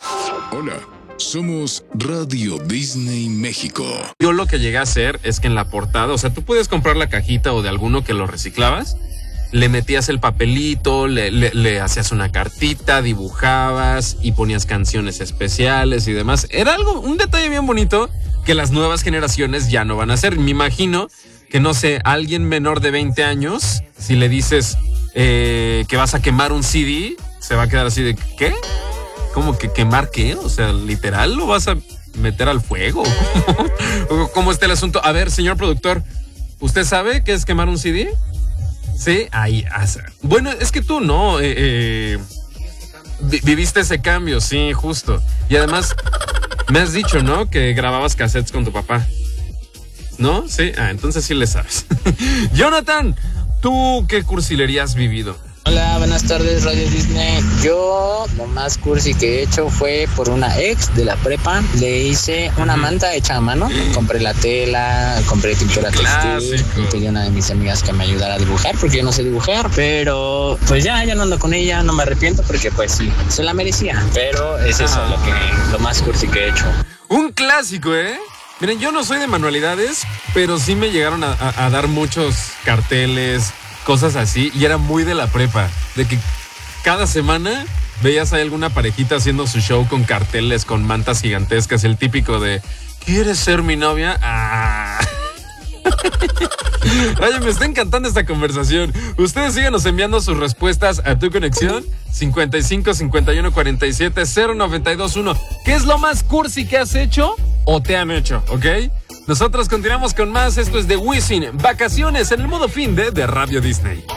Hola, somos Radio Disney México. Yo lo que llegué a hacer es que en la portada, o sea, tú puedes comprar la cajita o de alguno que lo reciclabas, le metías el papelito, le hacías una cartita, dibujabas y ponías canciones especiales y demás. Era un detalle bien bonito que las nuevas generaciones ya no van a hacer. Me imagino que, no sé, alguien menor de 20 años, si le dices que vas a quemar un CD, se va a quedar así de, ¿qué? ¿Cómo que quemar qué? O sea, ¿literal lo vas a meter al fuego? ¿Cómo está el asunto? A ver, señor productor, ¿usted sabe qué es quemar un CD? Sí, ahí. Bueno, es que tú no viviste ese cambio, sí, justo. Y además, me has dicho, ¿no? Que grababas cassettes con tu papá. ¿No? Sí, entonces sí le sabes. Jonathan, ¿tú qué cursilería has vivido? Hola, buenas tardes, Radio Disney. Yo lo más cursi que he hecho fue por una ex de la prepa. Le hice una manta hecha a mano. Compré la tela, compré pintura textil. Y pedí a una de mis amigas que me ayudara a dibujar, porque yo no sé dibujar. Pero pues ya no ando con ella, no me arrepiento porque pues sí, se la merecía. Pero es eso lo más cursi que he hecho. Un clásico, ¿eh? Miren, yo no soy de manualidades, pero sí me llegaron a dar muchos carteles, cosas así, y era muy de la prepa, de que cada semana veías ahí alguna parejita haciendo su show con carteles, con mantas gigantescas, el típico de ¿quieres ser mi novia? Oye, me está encantando esta conversación. Ustedes síganos enviando sus respuestas a tu conexión 55 51 47 0921. ¿Qué es lo más cursi que has hecho o te han hecho? ¿Ok? Nosotros continuamos con más. Esto es de Wisin, Vacaciones en el modo fin de Radio Disney.